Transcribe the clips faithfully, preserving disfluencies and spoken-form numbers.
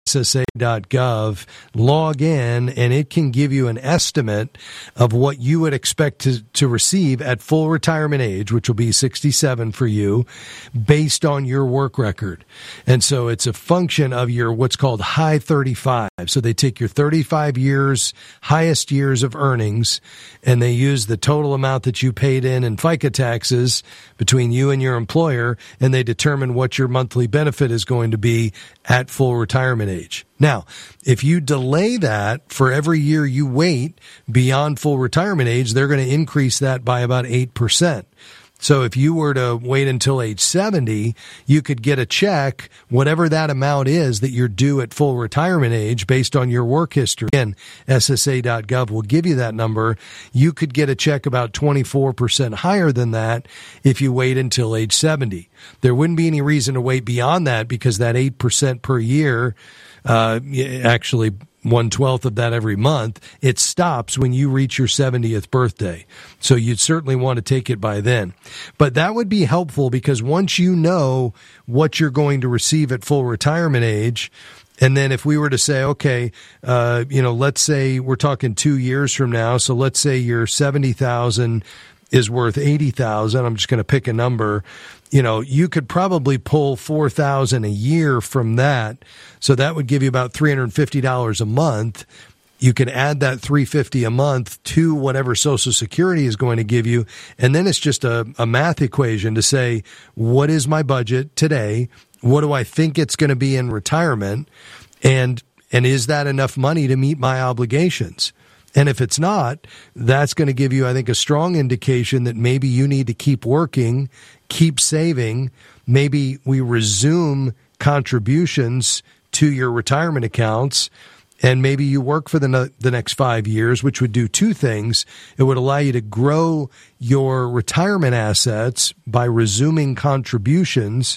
S S A dot gov, log in, and it can give you an estimate of what you would expect to, to receive at full retirement age, which will be sixty-seven for you, based on your work record. And so it's a function of your what's called high thirty-five. So they take your thirty-five years, highest years of earnings, and they use the total amount that you paid in in FICA taxes between you and your employer, and they determine what your monthly benefit is going to be at full retirement age. Now, if you delay that for every year you wait beyond full retirement age, they're going to increase that by about eight percent. So if you were to wait until age seventy, you could get a check, whatever that amount is that you're due at full retirement age based on your work history. Again, S S A dot gov will give you that number. You could get a check about twenty-four percent higher than that if you wait until age seventy. There wouldn't be any reason to wait beyond that because that eight percent per year, uh, actually one-twelfth of that every month, it stops when you reach your seventieth birthday. So you'd certainly want to take it by then. But that would be helpful because once you know what you're going to receive at full retirement age, and then if we were to say, okay, uh, you know, let's say we're talking two years from now, so let's say your seventy thousand is worth eighty thousand, I'm just going to pick a number. You know, you could probably pull four thousand a year from that. So that would give you about three hundred fifty dollars a month. You can add that three hundred fifty dollars a month to whatever Social Security is going to give you. And then it's just a, a math equation to say, what is my budget today? What do I think it's going to be in retirement? And, and is that enough money to meet my obligations? And if it's not, that's going to give you, I think, a strong indication that maybe you need to keep working, keep saving. Maybe we resume contributions to your retirement accounts, and maybe you work for the, no- the next five years, which would do two things. It would allow you to grow your retirement assets by resuming contributions,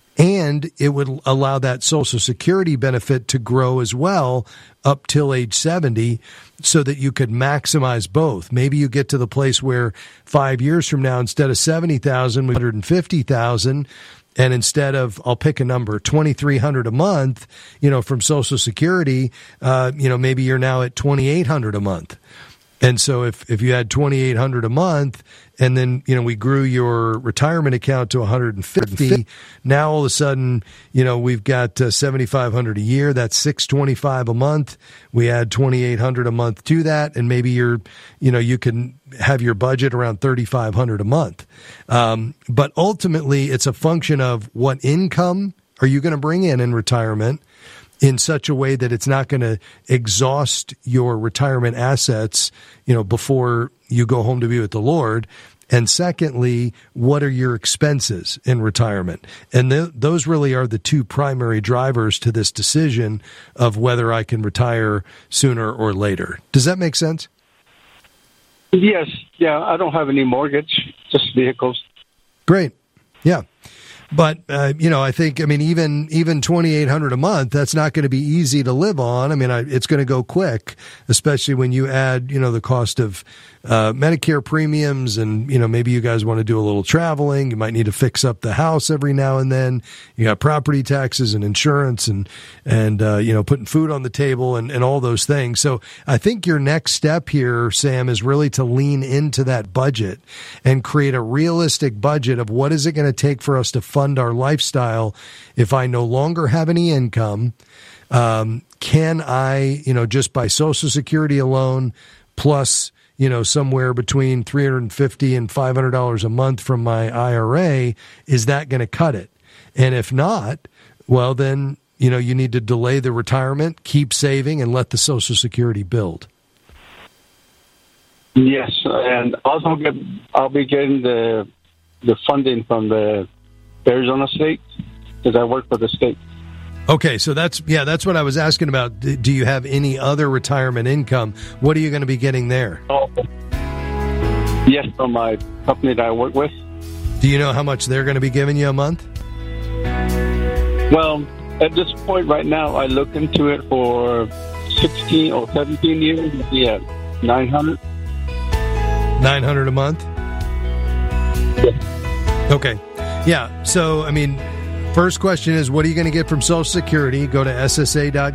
and it would allow that Social Security benefit to grow as well up till age seventy so that you could maximize both. Maybe you get to the place where five years from now, instead of seventy thousand, one hundred fifty thousand, and instead of, I'll pick a number, twenty-three hundred dollars a month, you know, from Social Security, uh, you know, maybe you're now at twenty-eight hundred dollars a month. And so if, if you had twenty-eight hundred dollars a month and then, you know, we grew your retirement account to one hundred fifty, now all of a sudden, you know, we've got uh, seventy-five hundred dollars a year. That's six hundred twenty-five dollars a month. We add twenty-eight hundred dollars a month to that. And maybe you're, you know, you can have your budget around thirty-five hundred dollars a month. Um, but ultimately it's a function of what income are you going to bring in in retirement in such a way that it's not going to exhaust your retirement assets, you know, before you go home to be with the Lord. And secondly, what are your expenses in retirement? And th- those really are the two primary drivers to this decision of whether I can retire sooner or later. Does that make sense? Yes. Yeah. I don't have any mortgage, just vehicles. Great. Yeah. But, uh, you know, I think, I mean, even, even twenty-eight hundred dollars a month, that's not going to be easy to live on. I mean, I, it's going to go quick, especially when you add, you know, the cost of, uh, Medicare premiums and, you know, maybe you guys want to do a little traveling. You might need to fix up the house every now and then. You got property taxes and insurance and, and, uh, you know, putting food on the table and, and all those things. So I think your next step here, Sam, is really to lean into that budget and create a realistic budget of what is it going to take for us to fund our lifestyle if I no longer have any income. Um, can I, you know, just by Social Security alone, plus, you know, somewhere between three hundred fifty dollars and five hundred dollars a month from my I R A, is that going to cut it? And if not, well, then, you know, you need to delay the retirement, keep saving, and let the Social Security build. Yes, and also get, I'll be getting the the funding from the Arizona state because I work for the state. Okay, so that's, yeah, that's what I was asking about. Do you have any other retirement income? What are you going to be getting there? Oh, yes, from my company that I work with. Do you know how much they're going to be giving you a month? Well, at this point right now, I look into it for sixteen or seventeen years. Yeah, nine hundred. nine hundred a month? Yeah. Okay. Yeah. So, I mean, First question is, what are you going to get from Social Security? Go to S S A dot